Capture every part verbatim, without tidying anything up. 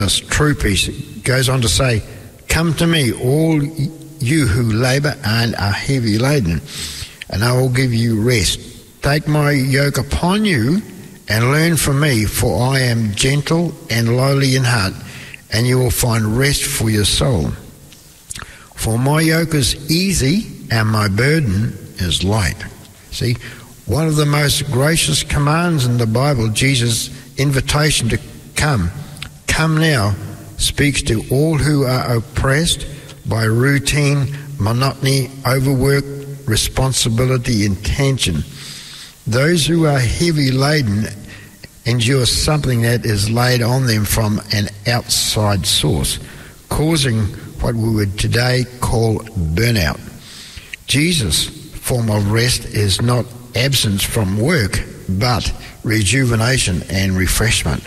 true peace. It goes on to say, "Come to me, all you who labour and are heavy laden, and I will give you rest. Take my yoke upon you and learn from me, for I am gentle and lowly in heart, and you will find rest for your soul. For my yoke is easy and my burden is light." See, one of the most gracious commands in the Bible, Jesus' invitation to come, come now, speaks to all who are oppressed by routine, monotony, overwork, responsibility, and tension. Those who are heavy laden endure something that is laid on them from an outside source, causing what we would today call burnout. Jesus' form of rest is not absence from work, but rejuvenation and refreshment.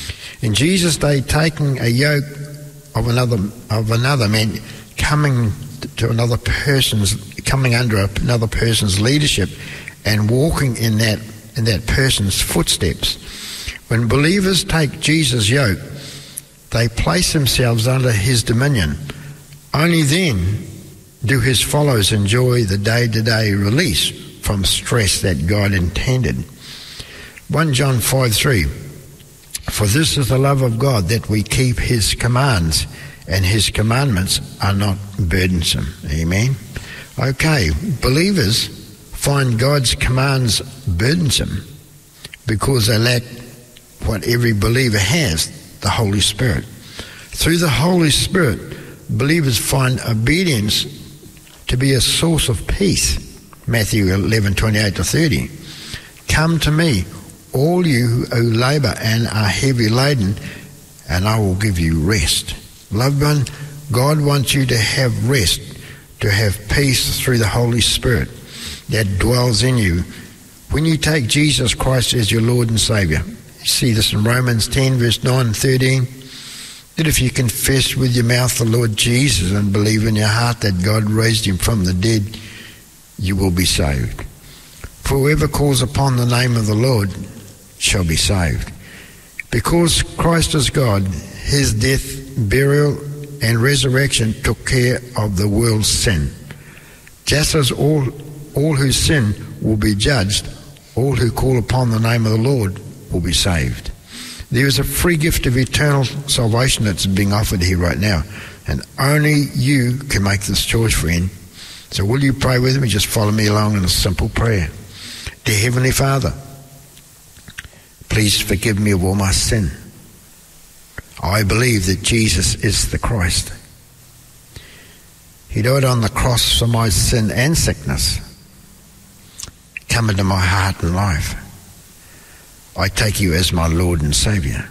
In Jesus' day, taking a yoke of another of another meant coming to another person's, coming under another person's leadership, and walking in that in that person's footsteps. When believers take Jesus' yoke, they place themselves under his dominion. Only then do his followers enjoy the day-to-day release from stress that God intended. First John five three, "For this is the love of God, that we keep his commands, and his commandments are not burdensome." Amen. Okay, believers find God's commands burdensome because they lack what every believer has, the Holy Spirit. Through the Holy Spirit, believers find obedience to be a source of peace. Matthew eleven twenty-eight to thirty. "Come to me, all you who labour and are heavy laden, and I will give you rest." Loved one, God wants you to have rest, to have peace through the Holy Spirit that dwells in you when you take Jesus Christ as your Lord and Saviour. You see this in Romans ten, verse nine and thirteen. That if you confess with your mouth the Lord Jesus and believe in your heart that God raised him from the dead, you will be saved. For whoever calls upon the name of the Lord shall be saved. Because Christ is God, his death, burial, and resurrection took care of the world's sin. Just as all, all who sin will be judged, all who call upon the name of the Lord will be saved. There is a free gift of eternal salvation that's being offered here right now, and only you can make this choice, friend. So will you pray with me? Just follow me along in a simple prayer. Dear Heavenly Father, please forgive me of all my sin. I believe that Jesus is the Christ. He died on the cross for my sin and sickness. Come into my heart and life. I take you as my Lord and Saviour.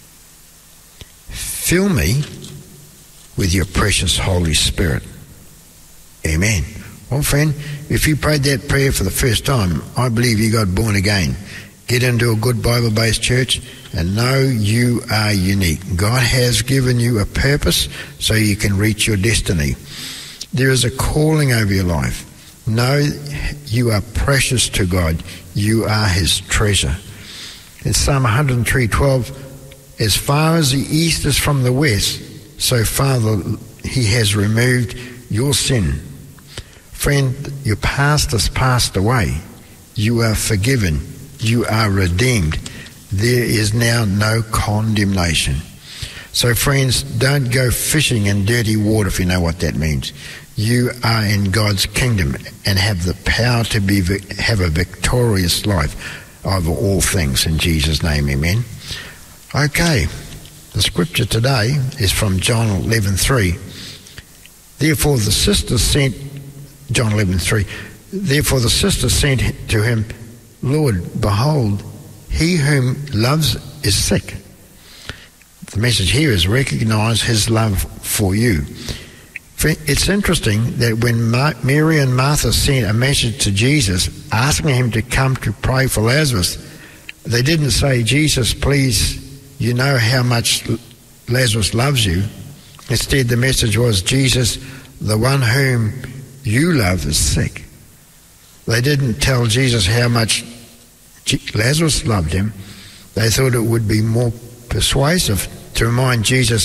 Fill me with your precious Holy Spirit. Amen. Well, friend, if you prayed that prayer for the first time, I believe you got born again. Get into a good Bible-based church and know you are unique. God has given you a purpose so you can reach your destiny. There is a calling over your life. Know you are precious to God. You are his treasure. In Psalm one oh three twelve, as far as the east is from the west, so far the, he has removed your sin. Friend, your past has passed away. You are forgiven. You are redeemed. There is now no condemnation. So friends, don't go fishing in dirty water, if you know what that means. You are in God's kingdom and have the power to be have a victorious life over all things. In Jesus' name, amen. Okay, the scripture today is from John eleven three. Therefore the sisters sent, John eleven three, therefore the sisters sent to him, Lord, behold, he whom loves is sick. The message here is recognize his love for you. It's interesting that when Mary and Martha sent a message to Jesus asking him to come to pray for Lazarus, they didn't say, Jesus, please, you know how much Lazarus loves you. Instead, the message was, Jesus, the one whom you love is sick. They didn't tell Jesus how much Lazarus loved him. They thought it would be more persuasive to remind Jesus